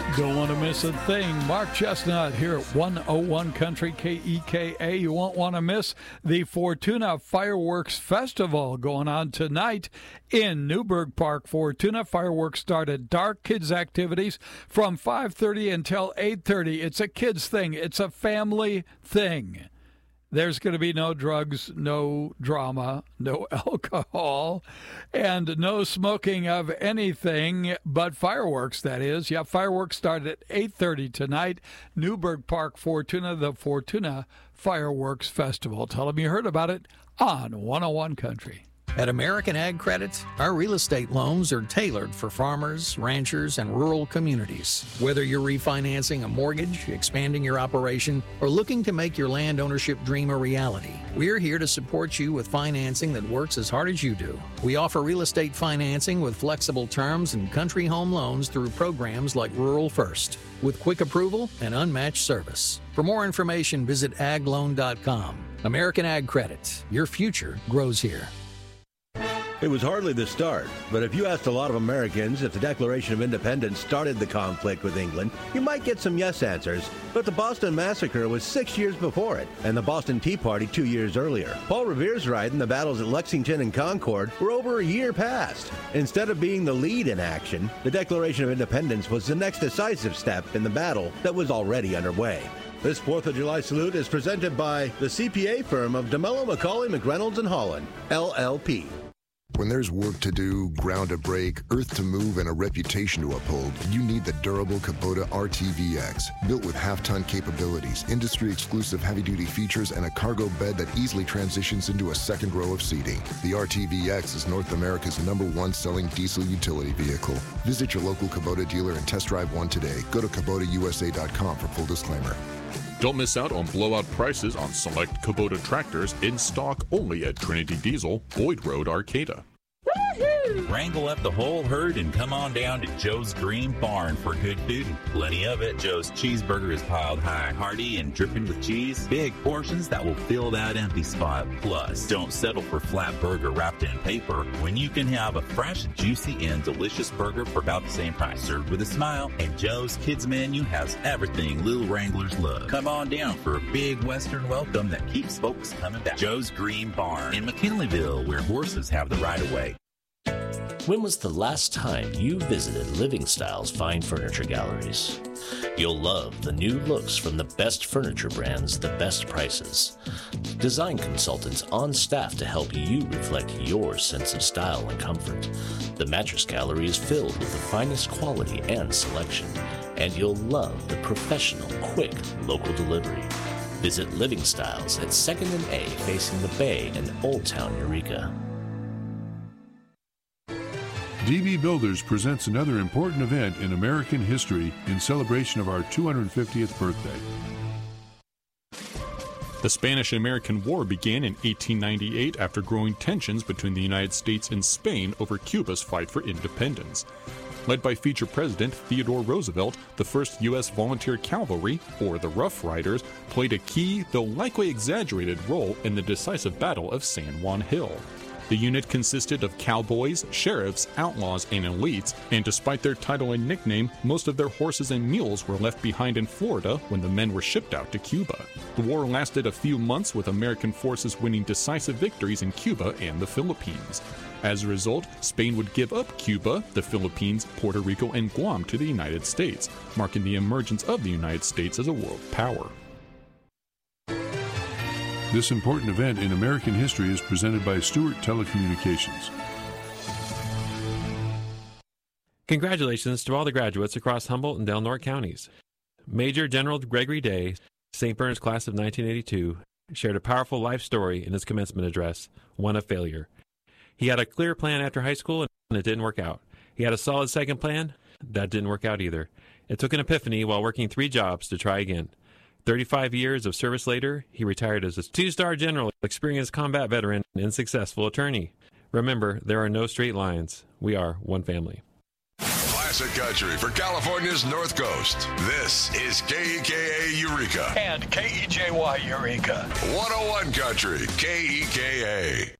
Don't want to miss a thing. Mark Chestnut here at 101 Country KEKA. You won't want to miss the Fortuna Fireworks Festival going on tonight in Newburgh Park. Fortuna fireworks start at dark. Kids activities from 5:30 until 8:30. It's a kids thing. It's a family thing. There's going to be no drugs, no drama, no alcohol, and no smoking of anything but fireworks, that is. Yeah, fireworks start at 8:30 tonight. Newburgh Park, Fortuna, the Fortuna Fireworks Festival. Tell them you heard about it on 101 Country. At American Ag Credit, our real estate loans are tailored for farmers, ranchers, and rural communities. Whether you're refinancing a mortgage, expanding your operation, or looking to make your land ownership dream a reality, we're here to support you with financing that works as hard as you do. We offer real estate financing with flexible terms and country home loans through programs like Rural First, with quick approval and unmatched service. For more information, visit agloan.com. American Ag Credit. Your future grows here. It was hardly the start, but if you asked a lot of Americans if the Declaration of Independence started the conflict with England, you might get some yes answers. But the Boston Massacre was 6 years before it, and the Boston Tea Party 2 years earlier. Paul Revere's right, and the battles at Lexington and Concord were over a year past. Instead of being the lead in action, the Declaration of Independence was the next decisive step in the battle that was already underway. This 4th of July salute is presented by the CPA firm of DeMello, McCauley, McReynolds & Holland, LLP. When there's work to do, ground to break, earth to move, and a reputation to uphold, you need the durable Kubota RTVX. Built with half-ton capabilities, industry-exclusive heavy-duty features, and a cargo bed that easily transitions into a second row of seating. The RTVX is North America's #1 selling diesel utility vehicle. Visit your local Kubota dealer and test drive one today. Go to KubotaUSA.com for full disclaimer. Don't miss out on blowout prices on select Kubota tractors in stock only at Trinity Diesel, Boyd Road, Arcata. Wrangle up the whole herd and come on down to Joe's Green Barn for good food and plenty of it. Joe's cheeseburger is piled high, hearty and dripping with cheese. Big portions that will fill that empty spot. Plus, don't settle for flat burger wrapped in paper when you can have a fresh, juicy, and delicious burger for about the same price. Served with a smile, and Joe's Kids Menu has everything little Wranglers love. Come on down for a big Western welcome that keeps folks coming back. Joe's Green Barn in McKinleyville, where horses have the right of way. When was the last time you visited Living Styles Fine Furniture Galleries? You'll love the new looks from the best furniture brands, the best prices. Design consultants on staff to help you reflect your sense of style and comfort. The Mattress Gallery is filled with the finest quality and selection, and you'll love the professional, quick, local delivery. Visit Living Styles at 2nd and A facing the Bay in Old Town, Eureka. DB Builders presents another important event in American history in celebration of our 250th birthday. The Spanish-American War began in 1898 after growing tensions between the United States and Spain over Cuba's fight for independence. Led by future President Theodore Roosevelt, the 1st U.S. Volunteer Cavalry, or the Rough Riders, played a key, though likely exaggerated, role in the decisive Battle of San Juan Hill. The unit consisted of cowboys, sheriffs, outlaws, and elites, and despite their title and nickname, most of their horses and mules were left behind in Florida when the men were shipped out to Cuba. The war lasted a few months, with American forces winning decisive victories in Cuba and the Philippines. As a result, Spain would give up Cuba, the Philippines, Puerto Rico, and Guam to the United States, marking the emergence of the United States as a world power. This important event in American history is presented by Stewart Telecommunications. Congratulations to all the graduates across Humboldt and Del Norte counties. Major General Gregory Day, St. Bernard's class of 1982, shared a powerful life story in his commencement address, one of failure. He had a clear plan after high school, and it didn't work out. He had a solid second plan. That didn't work out either. It took an epiphany while working 3 jobs to try again. 35 years of service later, he retired as a 2-star general, experienced combat veteran, and successful attorney. Remember, there are no straight lines. We are one family. Classic country for California's North Coast. This is KEKA Eureka. And KEJY Eureka. 101 Country, KEKA.